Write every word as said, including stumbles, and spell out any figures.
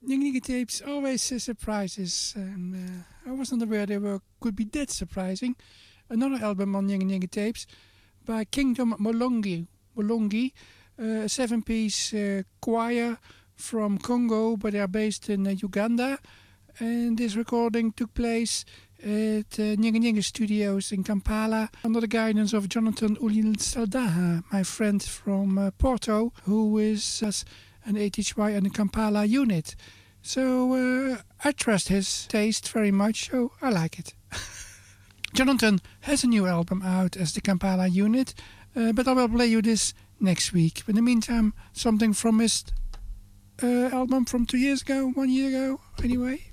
Nyingy tapes always uh, surprises, and uh, I wasn't aware they were could be that surprising. Another album on Nyingy Nyingy tapes by Kingdom Molongi, Molongi, uh, a seven-piece uh, choir from Congo, but they are based in uh, Uganda. And this recording took place at uh, Nyingy Nyingy Studios in Kampala under the guidance of Jonathan Ulil Saldaha, my friend from uh, Porto, who is uh, an A T H Y and a Kampala unit. So uh, I trust his taste very much, so I like it. Jonathan has a new album out as the Kampala unit, uh, but I will play you this next week. In the meantime, something from his uh, album from two years ago, one year ago, anyway.